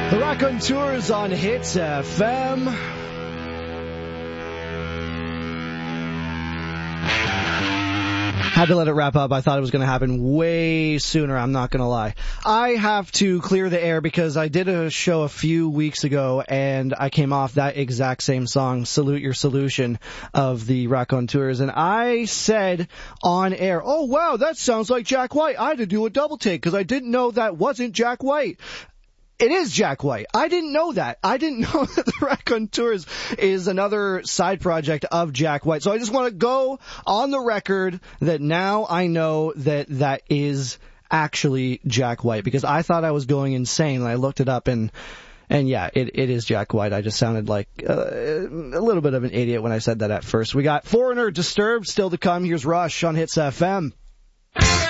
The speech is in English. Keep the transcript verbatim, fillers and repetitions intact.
The Raconteurs on Hits F M. Had to let it wrap up. I thought it was going to happen way sooner. I'm not going to lie. I have to clear the air because I did a show a few weeks ago and I came off that exact same song, Salute Your Solution, of the Raconteurs. And I said on air, oh, wow, that sounds like Jack White. I had to do a double take because I didn't know that wasn't Jack White. It is Jack White. I didn't know that. I didn't know that the Raconteurs is another side project of Jack White. So I just want to go on the record that now I know that that is actually Jack White, because I thought I was going insane and I looked it up and and yeah, it it is Jack White. I just sounded like uh, a little bit of an idiot when I said that at first. We got Foreigner, Disturbed still to come. Here's Rush on Hits F M.